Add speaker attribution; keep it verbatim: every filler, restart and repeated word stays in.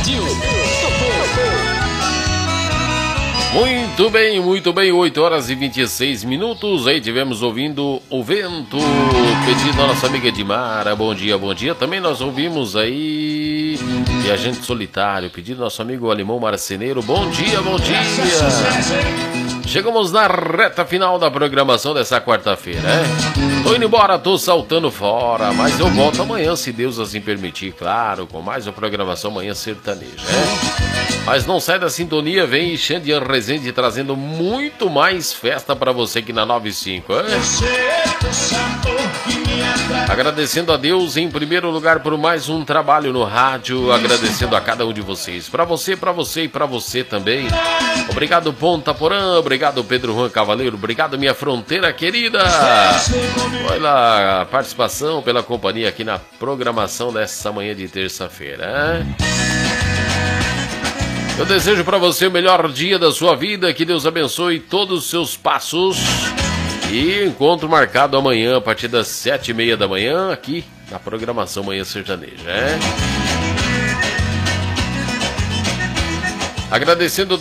Speaker 1: Pediu, tocou.
Speaker 2: Muito bem, muito bem, oito horas e vinte e seis minutos. Aí tivemos ouvindo O Vento, pedido da nossa amiga Edmara. Bom dia, bom dia. Também nós ouvimos aí Viajante Solitário, pedido do nosso amigo Alemão Marceneiro. Bom dia, bom dia. Chegamos na reta final da programação dessa quarta-feira, né? Tô indo embora, tô saltando fora, mas eu volto amanhã, se Deus assim permitir, claro, com mais uma programação Manhã Sertaneja, né? Mas não sai da sintonia, vem Xandian Rezende trazendo muito mais festa pra você aqui na noventa e cinco, hein? Agradecendo a Deus em primeiro lugar por mais um trabalho no rádio, agradecendo a cada um de vocês. Pra você, pra você e pra você também. Obrigado, Ponta Porã, obrigado, Pedro Juan Cavaleiro, obrigado, minha fronteira querida. Pela participação, pela companhia aqui na programação dessa manhã de terça-feira, hein? Eu desejo para você o melhor dia da sua vida, que Deus abençoe todos os seus passos. E encontro marcado amanhã, a partir das sete e meia da manhã, aqui na programação Manhã Sertaneja, né? Agradecendo